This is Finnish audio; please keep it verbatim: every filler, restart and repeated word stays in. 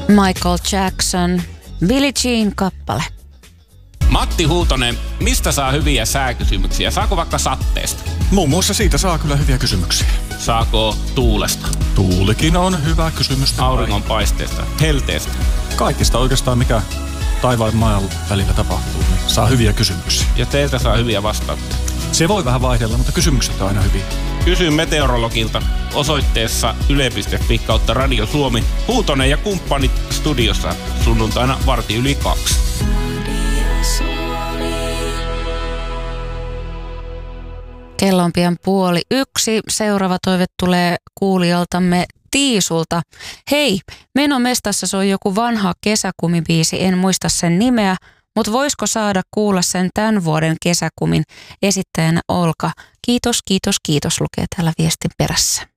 Michael Jackson, Billie Jean kappale. Matti Huutonen, mistä saa hyviä sääkysymyksiä? Saako vaikka satteesta? Muun muassa siitä saa kyllä hyviä kysymyksiä. Saako tuulesta? Tuulikin on hyvä kysymys. Auringonpaisteesta? Helteestä? Kaikista oikeastaan, mikä taivaan ja maan välillä tapahtuu, niin saa hyviä kysymyksiä. Ja teiltä saa hyviä vastauksia? Se voi vähän vaihdella, mutta kysymykset on aina hyviä. Kysy meteorologilta osoitteessa yle piste fi kautta Radio Suomi. Huutonen ja kumppanit studiossa sunnuntaina varti yli kaksi. Kello on pian puoli yksi. Seuraava toive tulee kuulijaltamme Tiisulta. Hei, Menomestassa soi joku vanha kesäkumibiisi, en muista sen nimeä, mutta voisiko saada kuulla sen tämän vuoden kesäkumin esittäjänä Olka? Kiitos, kiitos, kiitos, lukee täällä viestin perässä.